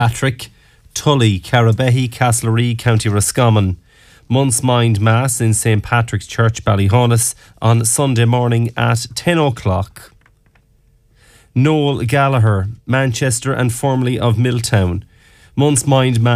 Patrick, Tully, Carabehy, Castlereagh, County Roscommon. Month's Mind Mass in St Patrick's Church, Ballyhonus on Sunday morning at 10 o'clock. Noel Gallagher, Manchester and formerly of Milltown. Month's Mind Mass